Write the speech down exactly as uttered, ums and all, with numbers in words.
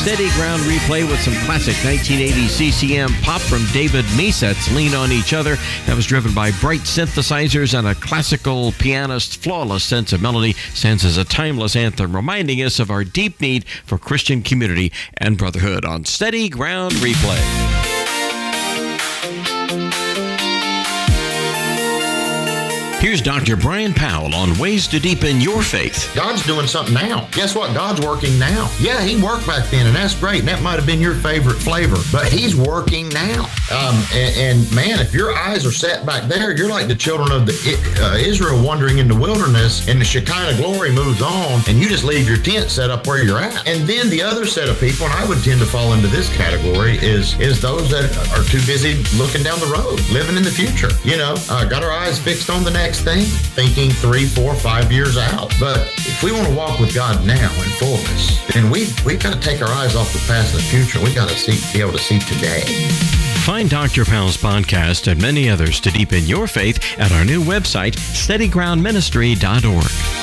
Steady Ground Replay with some classic nineteen eighties C C M pop from David Meset's Lean on Each Other. That was driven by bright synthesizers and a classical pianist's flawless sense of melody. Stands as a timeless anthem reminding us of our deep need for Christian community and brotherhood on Steady Ground Replay. Here's Doctor Brian Powell on ways to deepen your faith. God's doing something now. Guess what? God's working now. Yeah, he worked back then, and that's great. And that might have been your favorite flavor, but he's working now. Um, and, and man, if your eyes are set back there, you're like the children of the uh, Israel wandering in the wilderness, and the Shekinah glory moves on, and you just leave your tent set up where you're at. And then the other set of people, and I would tend to fall into this category, is is those that are too busy looking down the road, living in the future. You know, uh, got our eyes fixed on the next thing, thinking three, four, five years out. But if we want to walk with God now in fullness, then we we've got to take our eyes off the past and the future. We got to see, be able to see today. Find Doctor Powell's podcast and many others to deepen your faith at our new website, steady ground ministry dot org.